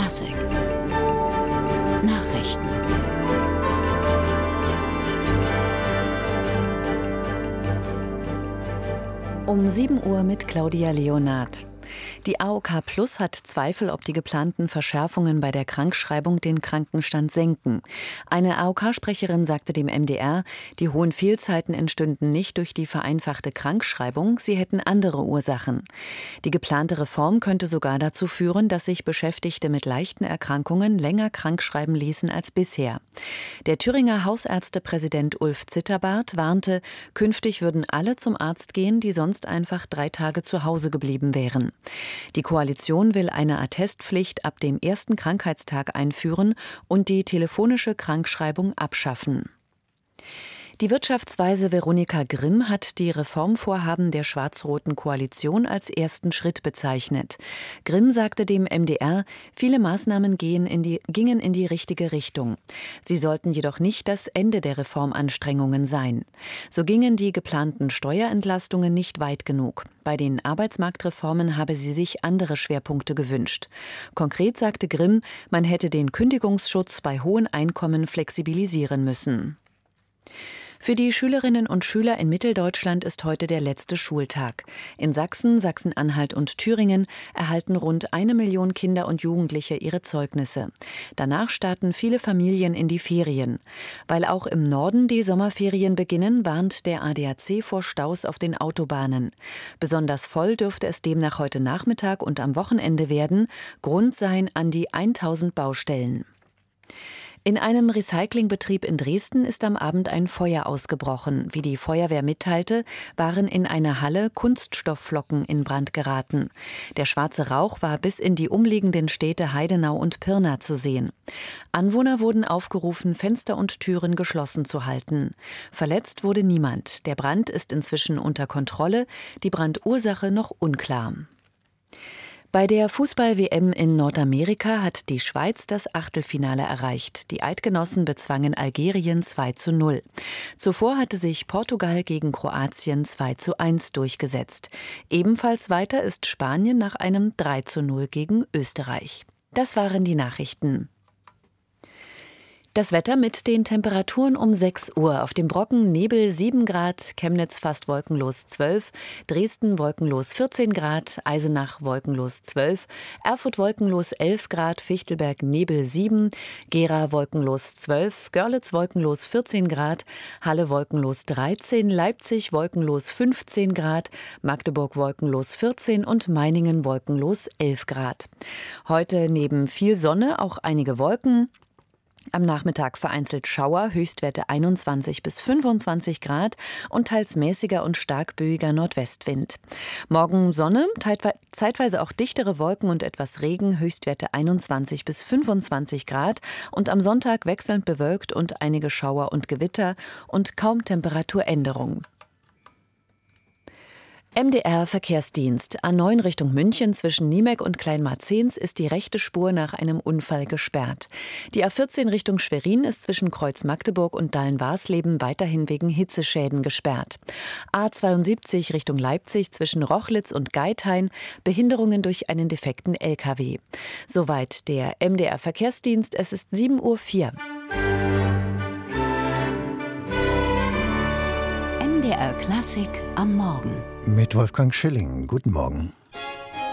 Klassik Nachrichten. Um 7 Uhr mit Claudia Leonard. Die AOK Plus hat Zweifel, ob die geplanten Verschärfungen bei der Krankschreibung den Krankenstand senken. Eine AOK-Sprecherin sagte dem MDR, die hohen Fehlzeiten entstünden nicht durch die vereinfachte Krankschreibung, sie hätten andere Ursachen. Die geplante Reform könnte sogar dazu führen, dass sich Beschäftigte mit leichten Erkrankungen länger krankschreiben ließen als bisher. Der Thüringer Hausärztepräsident Ulf Zitterbart warnte, künftig würden alle zum Arzt gehen, die sonst einfach 3 Tage zu Hause geblieben wären. Die Koalition will eine Attestpflicht ab dem ersten Krankheitstag einführen und die telefonische Krankschreibung abschaffen. Die Wirtschaftsweise Veronika Grimm hat die Reformvorhaben der schwarz-roten Koalition als ersten Schritt bezeichnet. Grimm sagte dem MDR, viele Maßnahmen gingen in die richtige Richtung. Sie sollten jedoch nicht das Ende der Reformanstrengungen sein. So gingen die geplanten Steuerentlastungen nicht weit genug. Bei den Arbeitsmarktreformen habe sie sich andere Schwerpunkte gewünscht. Konkret sagte Grimm, man hätte den Kündigungsschutz bei hohen Einkommen flexibilisieren müssen. Für die Schülerinnen und Schüler in Mitteldeutschland ist heute der letzte Schultag. In Sachsen, Sachsen-Anhalt und Thüringen erhalten rund 1 Million Kinder und Jugendliche ihre Zeugnisse. Danach starten viele Familien in die Ferien. Weil auch im Norden die Sommerferien beginnen, warnt der ADAC vor Staus auf den Autobahnen. Besonders voll dürfte es demnach heute Nachmittag und am Wochenende werden. Grund seien an die 1000 Baustellen. In einem Recyclingbetrieb in Dresden ist am Abend ein Feuer ausgebrochen. Wie die Feuerwehr mitteilte, waren in einer Halle Kunststoffflocken in Brand geraten. Der schwarze Rauch war bis in die umliegenden Städte Heidenau und Pirna zu sehen. Anwohner wurden aufgerufen, Fenster und Türen geschlossen zu halten. Verletzt wurde niemand. Der Brand ist inzwischen unter Kontrolle, die Brandursache noch unklar. Bei der Fußball-WM in Nordamerika hat die Schweiz das Achtelfinale erreicht. Die Eidgenossen bezwangen Algerien 2:0. Zuvor hatte sich Portugal gegen Kroatien 2:1 durchgesetzt. Ebenfalls weiter ist Spanien nach einem 3:0 gegen Österreich. Das waren die Nachrichten. Das Wetter mit den Temperaturen um 6 Uhr. Auf dem Brocken Nebel 7 Grad, Chemnitz fast wolkenlos 12, Dresden wolkenlos 14 Grad, Eisenach wolkenlos 12, Erfurt wolkenlos 11 Grad, Fichtelberg Nebel 7, Gera wolkenlos 12, Görlitz wolkenlos 14 Grad, Halle wolkenlos 13, Leipzig wolkenlos 15 Grad, Magdeburg wolkenlos 14 und Meiningen wolkenlos 11 Grad. Heute neben viel Sonne auch einige Wolken. Am Nachmittag vereinzelt Schauer, Höchstwerte 21 bis 25 Grad und teils mäßiger und stark böiger Nordwestwind. Morgen Sonne, zeitweise auch dichtere Wolken und etwas Regen, Höchstwerte 21 bis 25 Grad und am Sonntag wechselnd bewölkt und einige Schauer und Gewitter und kaum Temperaturänderung. MDR Verkehrsdienst. A9 Richtung München zwischen Niemeck und Kleinmarzens ist die rechte Spur nach einem Unfall gesperrt. Die A14 Richtung Schwerin ist zwischen Kreuz Magdeburg und Dallen-Warsleben weiterhin wegen Hitzeschäden gesperrt. A72 Richtung Leipzig zwischen Rochlitz und Geithain, Behinderungen durch einen defekten LKW. Soweit der MDR Verkehrsdienst. Es ist 7:04 Uhr. MDR Klassik am Morgen. Mit Wolfgang Schilling. Guten Morgen.